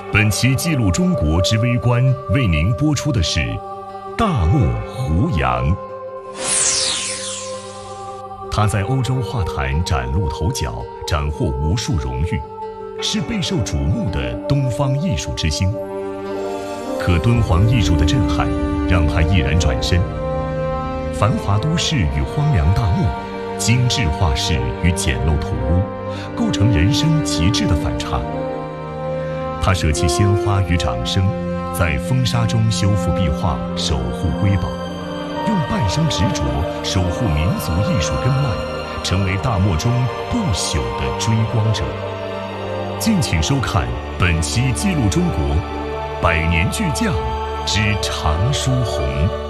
本期记录中国之微观为您播出的是大漠胡杨。他在欧洲画坛崭露头角，斩获无数荣誉，是备受瞩目的东方艺术之星。可敦煌艺术的震撼让他毅然转身，繁华都市与荒凉大漠，精致画室与简陋土屋，构成人生极致的反差。他舍弃鲜花与掌声，在风沙中修复壁画，守护瑰宝，用半生执着守护民族艺术根脉，成为大漠中不朽的追光者。敬请收看本期《记录中国》，百年巨匠之常书鸿。